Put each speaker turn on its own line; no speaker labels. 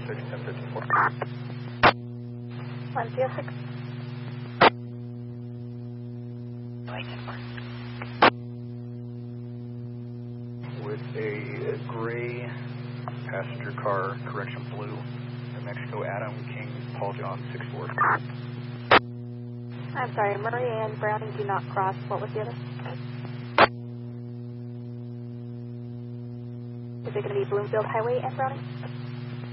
6, 1054.
106.
With a gray passenger car, correction blue, New Mexico, Adam King, Paul John, 6-4.
I'm sorry, Murray and Browning do not cross. What was the other? Is it going to be Bloomfield Highway and Browning?